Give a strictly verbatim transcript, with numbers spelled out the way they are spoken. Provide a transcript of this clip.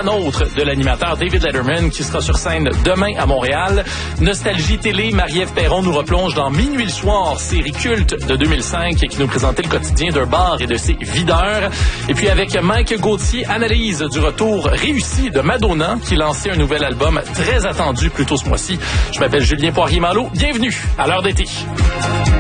la nôtre de l'animateur David Letterman qui sera sur scène demain à Montréal. Nostalgie Télé, Marie-Ève Perron nous replonge dans Minuit le soir, série culte de deux mille cinq qui nous présentait le quotidien d'un bar et de ses videurs. Et puis avec Mike Gauthier, analyse du retour réussi de Madonna qui lançait un nouvel album très attendu plus tôt ce mois-ci. Je m'appelle Julien Poirier-Malo. Bienvenue à l'heure d'été.